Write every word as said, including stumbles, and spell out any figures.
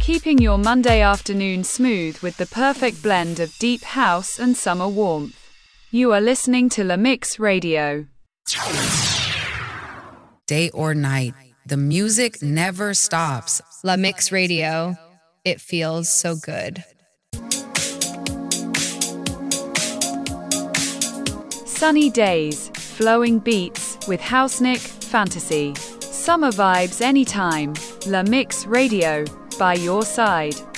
keeping your Monday afternoon smooth with the perfect blend of deep house and summer warmth. You are listening to La Mix Radio. Day or night, the music never stops. La Mix Radio. It feels so good. Sunny days, flowing beats, with Housenik, Fantasy. Summer vibes anytime. La Mix Radio, by your side.